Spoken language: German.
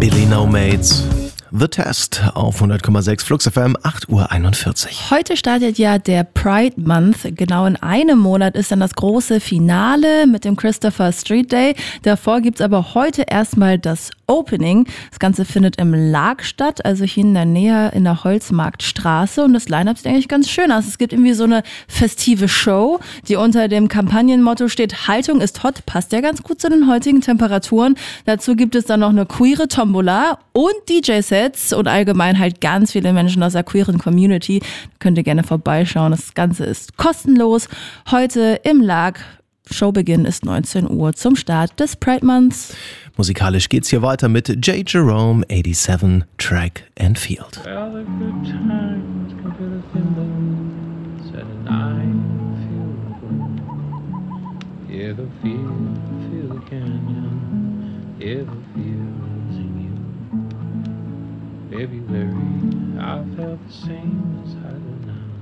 Billy No Mates. The Test auf 100,6 Flux FM, 8:41 Uhr. Heute startet ja der Pride Month. Genau in einem Monat ist dann das große Finale mit dem Christopher Street Day. Davor gibt's aber heute erstmal das Opening. Das Ganze findet im Lag statt, also hier in der Nähe in der Holzmarktstraße. Und das Line-Up sieht eigentlich ganz schön aus. Es gibt irgendwie so eine festive Show, die unter dem Kampagnenmotto steht: Haltung ist hot, passt ja ganz gut zu den heutigen Temperaturen. Dazu gibt es dann noch eine queere Tombola und DJ-Sets und allgemein halt ganz viele Menschen aus der queeren Community. Könnt ihr gerne vorbeischauen. Das Ganze ist kostenlos. Heute im Lag. Showbeginn ist 19 Uhr zum Start des Pride Months. Musikalisch geht's hier weiter mit J. Jerome, 87, Track and Field. Well, the good times can feel the thimbles, and I feel the yeah, the feel the canyon, yeah, the feels in you. February, I felt the same as I do now.